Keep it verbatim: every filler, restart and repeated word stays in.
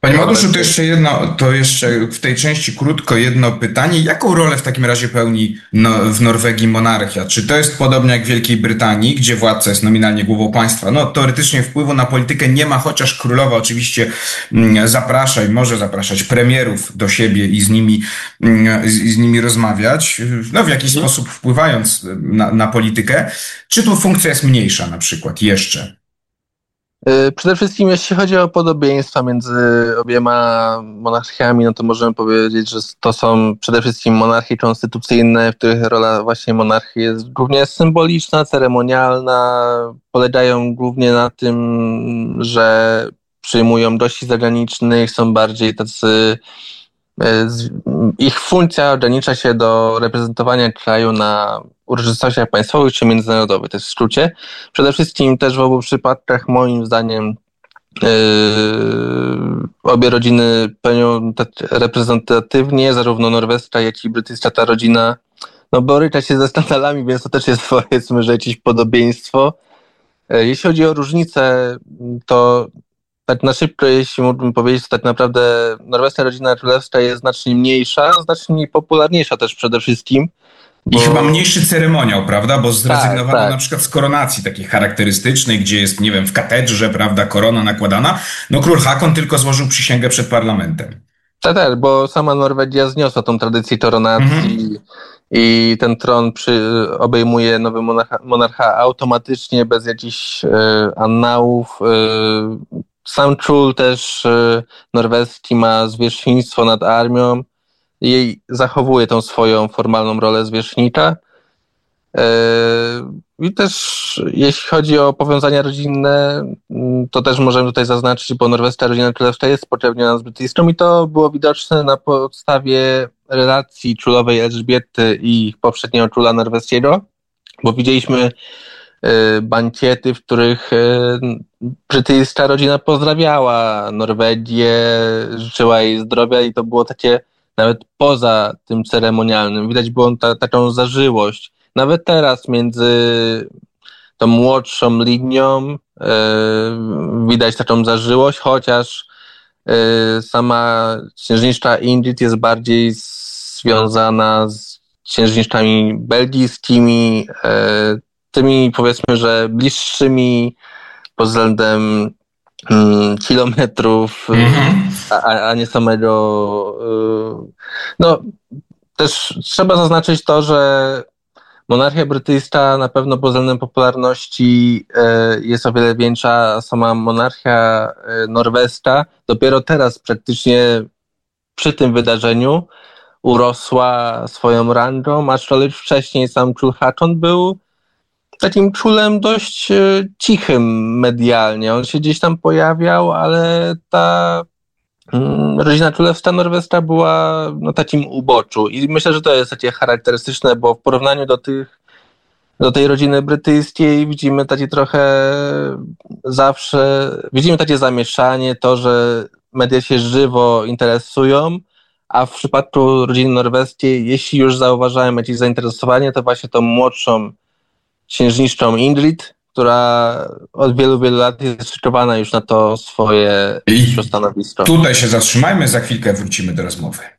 Panie Mateuszu, to jeszcze jedno, to jeszcze w tej części krótko jedno pytanie. Jaką rolę w takim razie pełni no, w Norwegii monarchia? Czy to jest podobnie jak w Wielkiej Brytanii, gdzie władca jest nominalnie głową państwa? No, teoretycznie wpływu na politykę nie ma, chociaż królowa oczywiście mm, zaprasza i może zapraszać premierów do siebie i z nimi, mm, z, z nimi rozmawiać, no w jakiś Mhm. sposób wpływając na, na politykę. Czy tu funkcja jest mniejsza na przykład jeszcze? Y, Przede wszystkim jeśli chodzi o podobieństwa między obiema monarchiami, no to możemy powiedzieć, że to są przede wszystkim monarchie konstytucyjne, w których rola właśnie monarchii jest głównie symboliczna, ceremonialna, polegają głównie na tym, że przyjmują gości zagranicznych, są bardziej tacy. y, z- Ich funkcja ogranicza się do reprezentowania kraju na uroczystościach państwowych czy międzynarodowych, to jest w skrócie. Przede wszystkim też w obu przypadkach moim zdaniem yy, obie rodziny pełnią tak reprezentatywnie, zarówno norweska, jak i brytyjska ta rodzina no boryka się ze skandalami, więc to też jest powiedzmy, że jakieś podobieństwo. Yy, Jeśli chodzi o różnice, to tak na szybko, jeśli mógłbym powiedzieć, to tak naprawdę norweska rodzina królewska jest znacznie mniejsza, znacznie mniej popularniejsza też przede wszystkim, I chyba bo mniejszy ceremoniał, prawda? Bo tak, zrezygnowano na tak. przykład z koronacji takiej charakterystycznej, gdzie jest, nie wiem, w katedrze, prawda, korona nakładana. No król Hakon tylko złożył przysięgę przed parlamentem. Tak, tak, bo sama Norwegia zniosła tą tradycję Mhm. koronacji i ten tron przy, obejmuje nowy monarcha, monarcha automatycznie, bez jakichś e, annałów. E, sam król też e, norweski ma zwierzchnictwo nad armią i zachowuje tą swoją formalną rolę zwierzchnika. Yy, I też jeśli chodzi o powiązania rodzinne, mm, to też możemy tutaj zaznaczyć, bo norweska rodzina królewska jest spokrewniona z brytyjską i to było widoczne na podstawie relacji królowej Elżbiety i poprzedniego króla norweskiego, bo widzieliśmy yy, bankiety, w których yy, brytyjska rodzina pozdrawiała Norwegię, życzyła jej zdrowia i to było takie nawet poza tym ceremonialnym. Widać było ta, taką zażyłość. Nawet teraz między tą młodszą linią e, widać taką zażyłość, chociaż e, sama księżniczka Ingrid jest bardziej związana z księżniczkami belgijskimi, e, tymi powiedzmy, że bliższymi pod względem mm, kilometrów, Mhm. a, a a nie samego. e, No, też trzeba zaznaczyć to, że monarchia brytyjska na pewno pod względem popularności e, jest o wiele większa, a sama monarchia e, norweska dopiero teraz praktycznie przy tym wydarzeniu urosła swoją rangą, aczkolwiek wcześniej sam król Haakon był takim królem dość e, cichym medialnie. On się gdzieś tam pojawiał, ale ta Mm, rodzina królewska norweska była na takim uboczu i myślę, że to jest takie charakterystyczne, bo w porównaniu do tych, do tej rodziny brytyjskiej widzimy takie trochę zawsze, widzimy takie zamieszanie, to, że media się żywo interesują, a w przypadku rodziny norweskiej, jeśli już zauważałem jakieś zainteresowanie, to właśnie tą młodszą księżniczką Ingrid, która od wielu, wielu lat jest szykowana już na to swoje I przyszłe stanowisko. tutaj się zatrzymajmy, za chwilkę wrócimy do rozmowy.